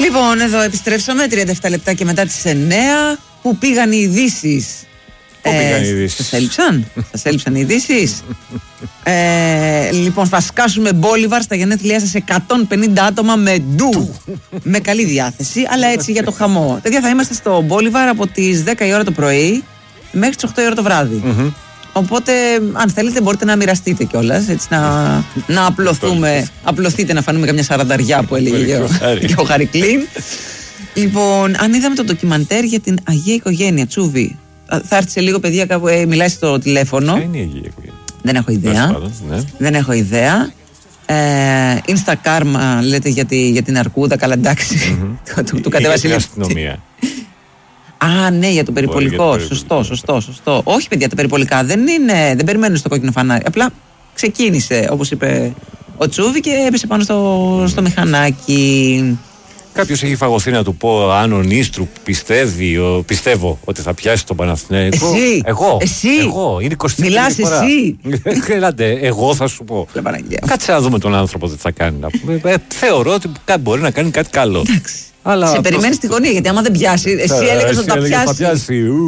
Λοιπόν, εδώ επιστρέψαμε 37 λεπτά και μετά τις 9. Πού πήγαν οι ειδήσεις? Σας έλειψαν οι ειδήσεις. Λοιπόν, θα σκάσουμε Μπόλιβαρ στα γενέθλιά σας 150 άτομα με ντου. Με καλή διάθεση, αλλά έτσι για το χαμό. Παιδιά, θα είμαστε στο Μπόλιβαρ από τις 10 η ώρα το πρωί μέχρι τις 8 η ώρα το βράδυ. Οπότε, αν θέλετε, μπορείτε να μοιραστείτε κιόλας, έτσι να απλωθούμε. Απλωθείτε να φανούμε καμιά σαρανταριά που έλεγε και ο Χαρικλίν. Λοιπόν, αν είδαμε το ντοκιμαντέρ για την Αγία Οικογένεια, Τσούβι. Θα έρθει σε λίγο, παιδιά, κάπου μιλάει στο τηλέφωνο. Ποια είναι η Αγία Οικογένεια? Δεν έχω ιδέα. Ναι. Δεν έχω ιδέα. Insta Karma λέτε για την Αρκούδα, καλά εντάξει. Του κατέβασε η αστυνομία. Α, ναι, για το περιπολικό. Σωστό. Όχι, παιδιά, τα περιπολικά δεν περιμένουν στο κόκκινο φανάρι. Απλά ξεκίνησε, όπως είπε ο Τσούβι, και έπεσε πάνω στο μηχανάκι. Κάποιος έχει φαγωθεί να του πω αν ο Νίστρου πιστεύω ότι θα πιάσει τον Παναθηναϊκό. Εγώ. Είναι 20. Μιλάς εσύ. Έλατε, εγώ θα σου πω. Κάτσε να δούμε τον άνθρωπο τι θα κάνει. Θεωρώ ότι μπορεί να κάνει κάτι καλό. Αλλά σε περιμένει στη γωνία, γιατί άμα δεν πιάσει, εσύ έλεγες ότι θα πιάσει.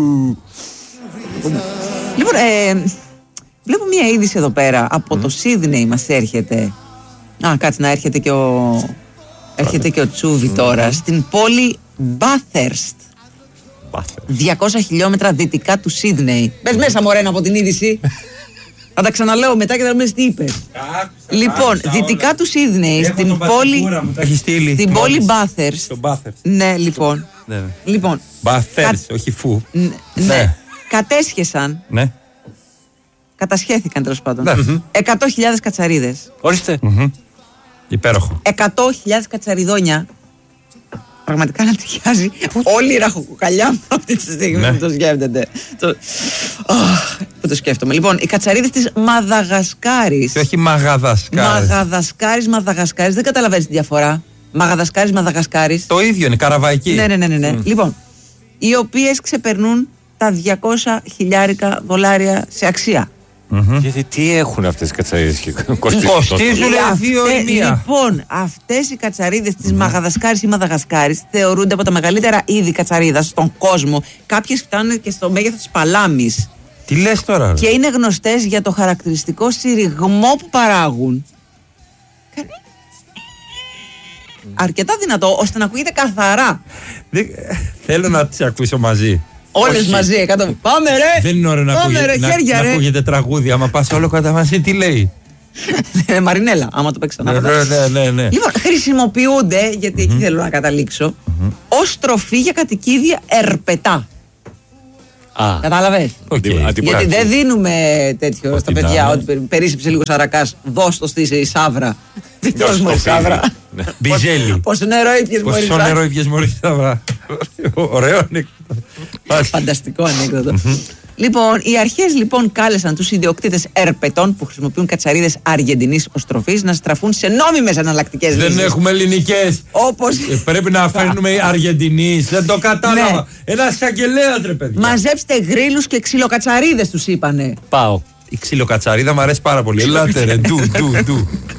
Λοιπόν, βλέπω μία είδηση εδώ πέρα. Από το Σίδνεϊ μας έρχεται. Κάτσε να έρχεται και ο Τσούβι τώρα. Στην πόλη Bathurst. 200 χιλιόμετρα δυτικά του Σίδνεϊ. Μπες μέσα, μωρένα, από την είδηση. Θα τα ξαναλέω μετά και θα λέμε τι είπες. Λοιπόν, δυτικά του Σίδνεϊ, στην πόλη Bathurst. Ναι, λοιπόν. Bathurst, όχι φου. Ναι. Κατέσχεσαν. Ναι. Κατασχέθηκαν, τέλος πάντων. 100.000 κατσαρίδες. Ορίστε. Υπέροχο. 100.000 κατσαριδόνια. Πραγματικά να ταιριάζει όλη η ραχοκοκαλιά μου αυτή τη στιγμή που το σκέφτεται. Που το σκέφτομαι. Λοιπόν, οι κατσαρίδες της Μαδαγασκάρης. Και όχι Μαδαγασκάρης. Δεν καταλαβαίνεις τη διαφορά. Μαδαγασκάρης. Το ίδιο είναι, καραβαϊκή. Ναι. Λοιπόν, οι οποίες ξεπερνούν τα $200,000 σε αξία. Γιατί τι έχουν αυτές οι κατσαρίδες και κοστίζουν 2 ή 1. Λοιπόν, αυτές οι κατσαρίδες της Μαδαγασκάρης ή Μαδαγασκάρης θεωρούνται από τα μεγαλύτερα είδη κατσαρίδας στον κόσμο. Κάποιες φτάνουν και στο μέγεθος της παλάμης. Τι λες τώρα? Και είναι γνωστές για το χαρακτηριστικό συριγμό που παράγουν. Αρκετά δυνατό ώστε να ακούγεται καθαρά. Θέλω να τις ακούσω μαζί. Όλες μαζί, 100. Πάμε ρε! Δεν είναι ώρα να ακούγεται τραγούδι. Άμα πας όλο κατά μαζί, τι λέει? Μαρινέλα, άμα το παίξεις. Ναι. Λοιπόν, χρησιμοποιούνται, γιατί εκεί θέλω να καταλήξω, ως τροφή για κατοικίδια ερπετά. Κατάλαβες? Γιατί δεν δίνουμε τέτοιο στα παιδιά, ότι περίσσεψε λίγο σαρακάς, δώσ' το στη Σαύρα. Τι δώσ' μου η Σαύρα? Μπιζέλι. Πόσο νερό ήπιες μόλις Σαύρα? Ωραίο ανέκδοτο. Φανταστικό ανέκδοτο. Λοιπόν, οι αρχές λοιπόν κάλεσαν τους ιδιοκτήτες ερπετών που χρησιμοποιούν κατσαρίδες Αργεντινής ως τροφής να στραφούν σε νόμιμες εναλλακτικές λύσεις. Δεν έχουμε ελληνικές. Όπως... πρέπει να φέρνουμε Αργεντινής. Δεν το κατάλαβα. Ένα εισαγγελέα, ρε παιδιά. Μαζέψτε γρίλους και ξυλοκατσαρίδες, τους είπανε. Πάω. Η ξυλοκατσαρίδα μου αρέσει πάρα πολύ. Ελάτε ρε, ντου.